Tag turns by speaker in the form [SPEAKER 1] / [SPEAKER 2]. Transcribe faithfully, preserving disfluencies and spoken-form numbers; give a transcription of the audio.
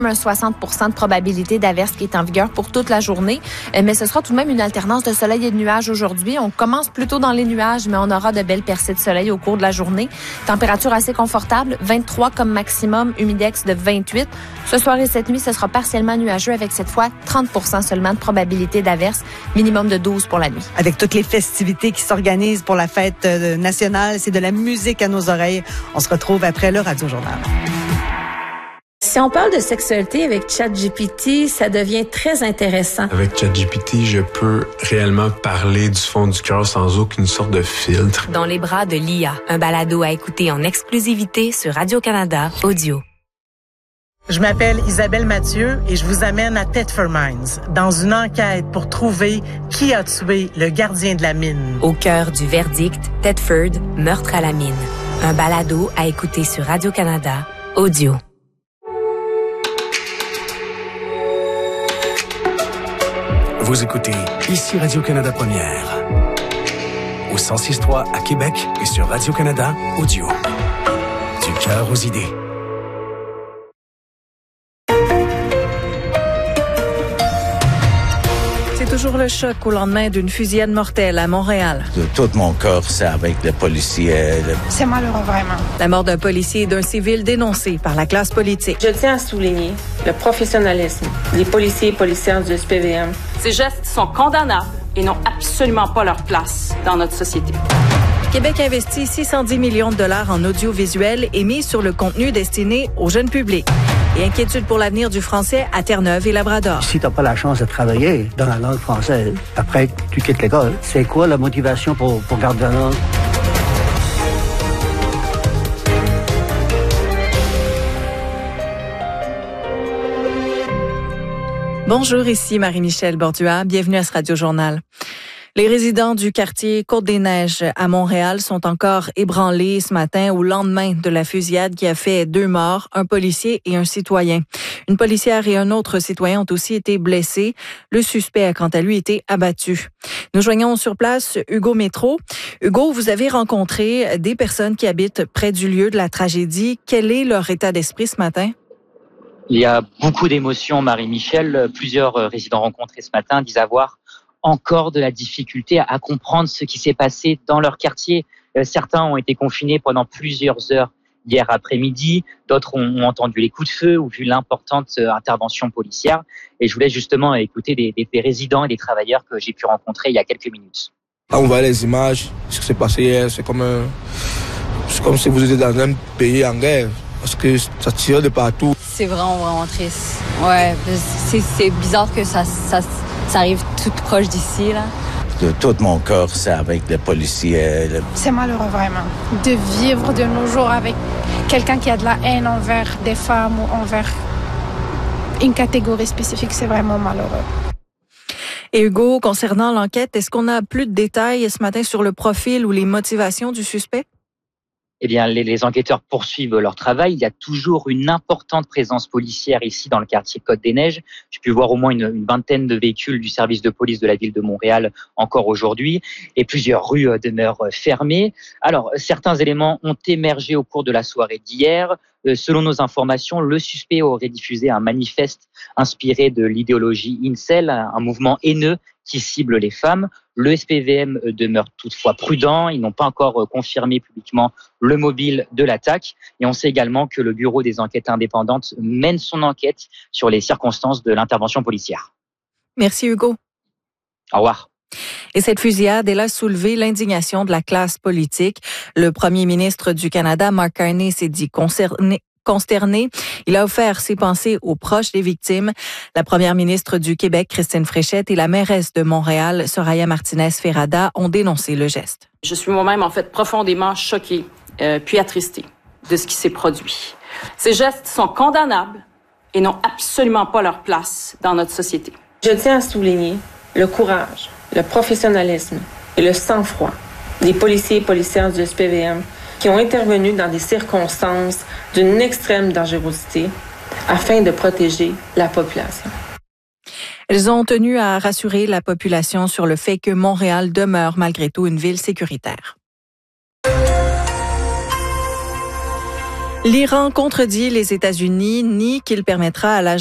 [SPEAKER 1] un soixante pour cent de probabilité d'averse qui est en vigueur pour toute la journée. Mais ce sera tout de même une alternance de soleil et de nuages aujourd'hui. On commence plutôt dans les nuages, mais on aura de belles percées de soleil au cours de la journée. Température assez confortable, vingt-trois comme maximum, humidex de vingt-huit. Ce soir et cette nuit, ce sera partiellement nuageux avec cette fois trente pour cent seulement de probabilité d'averse, minimum de douze pour la nuit.
[SPEAKER 2] Avec toutes les festivités qui s'organisent pour la fête nationale, c'est de la musique à nos oreilles. On se retrouve après le Radio Journal.
[SPEAKER 3] Si on parle de sexualité avec ChatGPT, ça devient très intéressant.
[SPEAKER 4] Avec ChatGPT, je peux réellement parler du fond du cœur sans aucune sorte de filtre.
[SPEAKER 5] Dans les bras de l'I A, un balado à écouter en exclusivité sur Radio-Canada Audio.
[SPEAKER 6] Je m'appelle Isabelle Mathieu et je vous amène à Thetford Mines, dans une enquête pour trouver qui a tué le gardien de la mine.
[SPEAKER 5] Au cœur du verdict, Thetford, meurtre à la mine. Un balado à écouter sur Radio-Canada Audio.
[SPEAKER 7] Vous écoutez ici Radio-Canada Première. Au cent six point trois à Québec et sur Radio-Canada Audio. Du cœur aux idées.
[SPEAKER 8] C'est toujours le choc au lendemain d'une fusillade mortelle à Montréal.
[SPEAKER 9] De tout mon cœur, c'est avec le policier. Le...
[SPEAKER 10] C'est malheureux, vraiment.
[SPEAKER 8] La mort d'un policier et d'un civil dénoncé par la classe politique.
[SPEAKER 11] Je tiens à souligner le professionnalisme des policiers et policières du S P V M.
[SPEAKER 12] Ces gestes sont condamnables et n'ont absolument pas leur place dans notre société.
[SPEAKER 8] Québec investit six cent dix millions de dollars en audiovisuel et mise sur le contenu destiné au jeune public. Et inquiétude pour l'avenir du français à Terre-Neuve et Labrador.
[SPEAKER 13] Si tu n'as pas la chance de travailler dans la langue française, après que tu quittes l'école, c'est quoi la motivation pour, pour garder la langue?
[SPEAKER 8] Bonjour, ici Marie-Michel Bordua. Bienvenue à ce Radio Journal. Les résidents du quartier Côte-des-Neiges à Montréal sont encore ébranlés ce matin au lendemain de la fusillade qui a fait deux morts, un policier et un citoyen. Une policière et un autre citoyen ont aussi été blessés. Le suspect a quant à lui été abattu. Nous joignons sur place Hugo Métro. Hugo, vous avez rencontré des personnes qui habitent près du lieu de la tragédie. Quel est leur état d'esprit ce matin?
[SPEAKER 14] Il y a beaucoup d'émotions, Marie-Michel. Plusieurs résidents rencontrés ce matin disent avoir encore de la difficulté à comprendre ce qui s'est passé dans leur quartier. Euh, certains ont été confinés pendant plusieurs heures hier après-midi, d'autres ont, ont entendu les coups de feu ou vu l'importante euh, intervention policière. Et je voulais justement écouter des, des, des résidents et des travailleurs que j'ai pu rencontrer il y a quelques minutes.
[SPEAKER 15] Là, on voit les images, ce qui s'est passé hier, c'est comme, un, c'est comme si vous étiez dans un pays en guerre, parce que ça tire de partout.
[SPEAKER 16] C'est vraiment, vraiment triste. Ouais, c'est, c'est bizarre que ça... ça Ça arrive tout proche d'ici, là.
[SPEAKER 9] De tout mon cœur, c'est avec le policier. Le...
[SPEAKER 10] C'est malheureux, vraiment. De vivre de nos jours avec quelqu'un qui a de la haine envers des femmes ou envers une catégorie spécifique, c'est vraiment malheureux.
[SPEAKER 8] Et Hugo, concernant l'enquête, est-ce qu'on a plus de détails ce matin sur le profil ou les motivations du suspect?
[SPEAKER 14] Eh bien, les, les enquêteurs poursuivent leur travail. Il y a toujours une importante présence policière ici dans le quartier Côte-des-Neiges. J'ai pu voir au moins une, une vingtaine de véhicules du service de police de la ville de Montréal encore aujourd'hui. Et plusieurs rues demeurent fermées. Alors, certains éléments ont émergé au cours de la soirée d'hier. Euh, selon nos informations, le suspect aurait diffusé un manifeste inspiré de l'idéologie incel, un mouvement haineux qui cible les femmes. Le S P V M demeure toutefois prudent. Ils n'ont pas encore confirmé publiquement le mobile de l'attaque. Et on sait également que le Bureau des enquêtes indépendantes mène son enquête sur les circonstances de l'intervention policière.
[SPEAKER 8] Merci Hugo.
[SPEAKER 14] Au revoir.
[SPEAKER 8] Et cette fusillade, elle a soulevé l'indignation de la classe politique. Le premier ministre du Canada, Mark Carney, s'est dit concerné. Consterné, il a offert ses pensées aux proches des victimes. La première ministre du Québec, Christine Fréchette, et la mairesse de Montréal, Soraya Martinez-Ferrada, ont dénoncé le geste.
[SPEAKER 12] Je suis moi-même, en fait, profondément choquée euh, puis attristée de ce qui s'est produit. Ces gestes sont condamnables et n'ont absolument pas leur place dans notre société.
[SPEAKER 11] Je tiens à souligner le courage, le professionnalisme et le sang-froid des policiers et policières du S P V M qui ont intervenu dans des circonstances d'une extrême dangerosité afin de protéger la population.
[SPEAKER 8] Elles ont tenu à rassurer la population sur le fait que Montréal demeure malgré tout une ville sécuritaire. L'Iran contredit les États-Unis, nie qu'il permettra à la